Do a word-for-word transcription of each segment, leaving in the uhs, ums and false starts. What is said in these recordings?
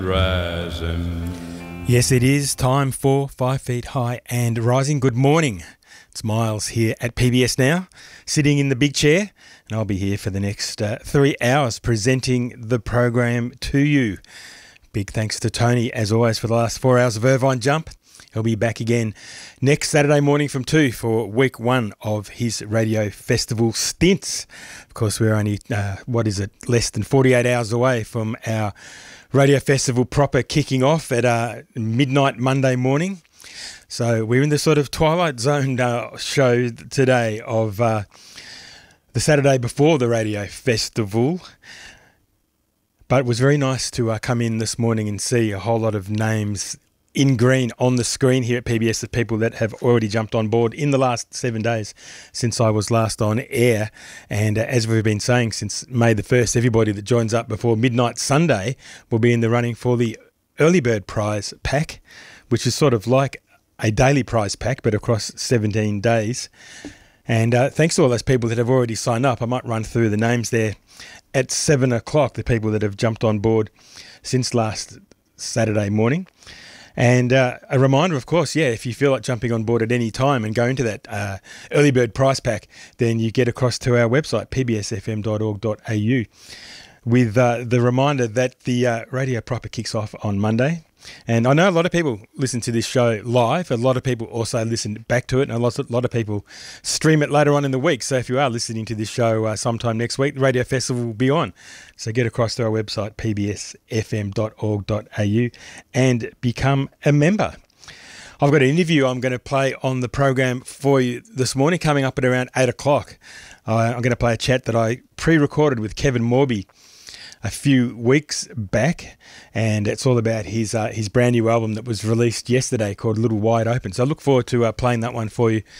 Rising. Yes, it is time for Five Feet High and Rising. Good morning. It's Miles here at P B S Now, sitting in the big chair, and I'll be here for the next uh, three hours presenting the program to you. Big thanks to Tony, as always, for the last four hours of Irvine Jump. He'll be back again next Saturday morning from two for week one of his radio festival stints. Of course, we're only, uh, what is it, less than forty-eight hours away from our radio festival proper kicking off at uh, midnight Monday morning. So we're in the sort of twilight zone uh, show today of uh, the Saturday before the radio festival. But it was very nice to uh, come in this morning and see a whole lot of names in green on the screen here at P B S of people that have already jumped on board in the last seven days since I was last on air. And uh, as we've been saying since May the first, everybody that joins up before midnight Sunday will be in the running for the early bird prize pack, which is sort of like a daily prize pack, but across seventeen days. And uh, thanks to all those people that have already signed up. I might run through the names there at seven o'clock, the people that have jumped on board since last Saturday morning. And uh, a reminder, of course, yeah, if you feel like jumping on board at any time and go into that uh, early bird prize pack, then you get across to our website, p b s f m dot org dot a u, with uh, the reminder that the uh, radio proper kicks off on Monday. And I know a lot of people listen to this show live. A lot of people also listen back to it, and a lot, a lot of people stream it later on in the week. So if you are listening to this show uh, sometime next week, the Radio Festival will be on. So get across to our website, p b s f m dot org dot a u, and become a member. I've got an interview I'm going to play on the program for you this morning, coming up at around eight o'clock. Uh, I'm going to play a chat that I pre-recorded with Kevin Morby a few weeks back, and it's all about his uh, his brand new album that was released yesterday called Little Wide Open. So I look forward to uh, playing that one for you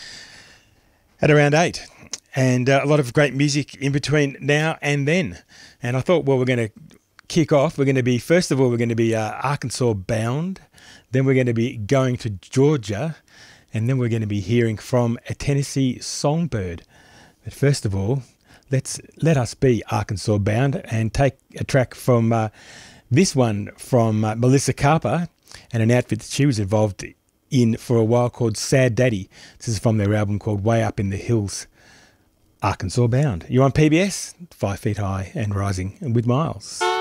at around eight. And uh, a lot of great music in between now and then. And I thought, well, we're going to kick off. We're going to be, first of all, we're going to be uh, Arkansas bound. Then we're going to be going to Georgia. And then we're going to be hearing from a Tennessee songbird. But first of all, Let's let us be Arkansas bound and take a track from uh, this one from uh, Melissa Carper and an outfit that she was involved in for a while called Sad Daddy. This is from their album called Way Up in the Hills, Arkansas Bound. You're on P B S, Five Feet High and Rising with Miles.